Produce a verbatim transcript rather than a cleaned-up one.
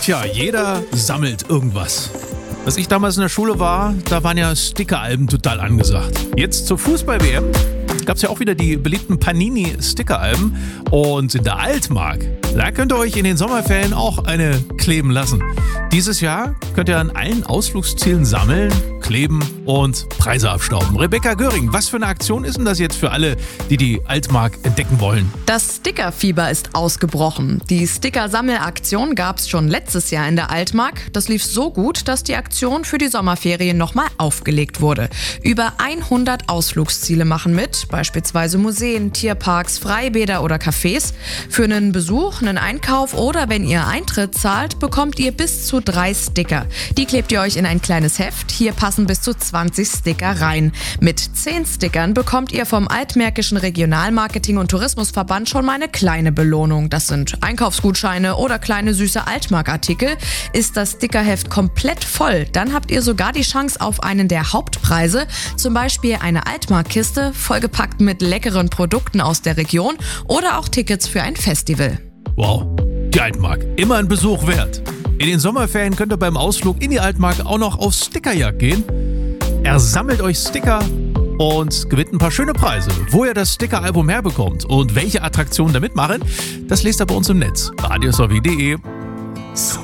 Tja, jeder sammelt irgendwas. Als ich damals in der Schule war, da waren ja Stickeralben total angesagt. Jetzt zur Fußball-W M gab es ja auch wieder die beliebten Panini-Stickeralben. Und in der Altmark, da könnt ihr euch in den Sommerferien auch eine kleben lassen. Dieses Jahr könnt ihr an allen Ausflugszielen sammeln, kleben und Preise abstauben. Rebecca Göring, was für eine Aktion ist denn das jetzt für alle, die die Altmark entdecken wollen? Das Stickerfieber ist ausgebrochen. Die Sticker-Sammelaktion gab es schon letztes Jahr in der Altmark. Das lief so gut, dass die Aktion für die Sommerferien nochmal aufgelegt wurde. Über hundert Ausflugsziele machen mit, beispielsweise Museen, Tierparks, Freibäder oder Cafés. Für einen Besuch, einen Einkauf oder wenn ihr Eintritt zahlt, bekommt ihr bis zu drei Sticker. Die klebt ihr euch in ein kleines Heft. Hier passen bis zu zwanzig Sticker rein. Mit zehn Stickern bekommt ihr vom Altmärkischen Regionalmarketing- und Tourismusverband schon mal eine kleine Belohnung. Das sind Einkaufsgutscheine oder kleine süße Altmark-Artikel. Ist das Stickerheft komplett voll, dann habt ihr sogar die Chance auf einen der Hauptpreise, zum Beispiel eine Altmark-Kiste, vollgepackt mit leckeren Produkten aus der Region oder auch Tickets für ein Festival. Wow, die Altmark, immer ein Besuch wert. In den Sommerferien könnt ihr beim Ausflug in die Altmark auch noch auf Stickerjagd gehen. Ersammelt euch Sticker und gewinnt ein paar schöne Preise. Wo ihr das Stickeralbum herbekommt und welche Attraktionen da mitmachen, das lest ihr bei uns im Netz. radiosw punkt de